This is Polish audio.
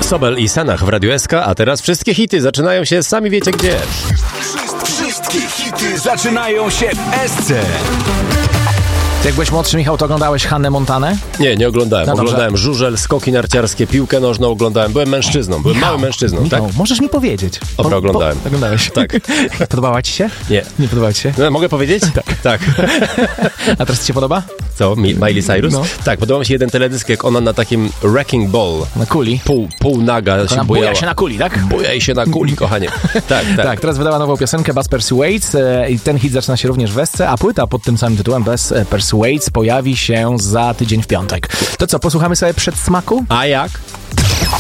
Sobel i Sanach w Radiu SK, a teraz wszystkie hity zaczynają się sami wiecie gdzie. Wszystkie hity zaczynają się w SC. Jak byłeś młodszy, Michał, to oglądałeś Hannę Montanę? Nie oglądałem. No dobrze. Oglądałem żużel, skoki narciarskie, piłkę nożną oglądałem. Byłem mężczyzną, małym mężczyzną, Michał, tak? możesz mi powiedzieć. Dobra, oglądałem. Oglądałeś? Tak. Podobała ci się? Nie. Nie podobała ci się? No, mogę powiedzieć? Tak. A teraz ci się podoba? Co? Miley Cyrus? No. Tak, podobał mi się jeden teledysk, jak ona na takim wrecking ball, Na kuli. pół naga się Ona bujała. buja się na kuli, tak? Bujaj się na kuli, kochanie. Tak. Tak, teraz wydała nową piosenkę Buzz Persuades i ten hit zaczyna się również w SC, a płyta pod tym samym tytułem Buzz Persuades pojawi się za tydzień w piątek. To co, posłuchamy sobie przedsmaku? A jak?